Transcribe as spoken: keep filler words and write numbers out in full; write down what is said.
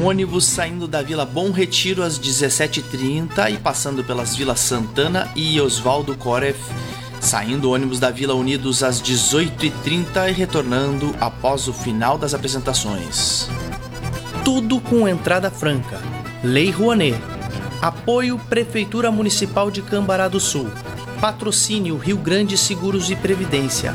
ônibus saindo da Vila Bom Retiro às dezessete e trinta e passando pelas Vilas Santana e Oswaldo Koreff, saindo o ônibus da Vila Unidos às dezoito e trinta e retornando após o final das apresentações. Tudo com entrada franca. Lei Rouanet. Apoio Prefeitura Municipal de Cambará do Sul. Patrocínio Rio Grande Seguros e Previdência.